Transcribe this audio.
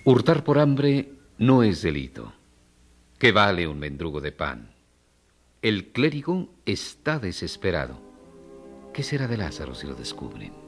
Hurtar por hambre no es delito. ¿Qué vale un mendrugo de pan? El clérigo está desesperado. ¿Qué será de Lázaro si lo descubren?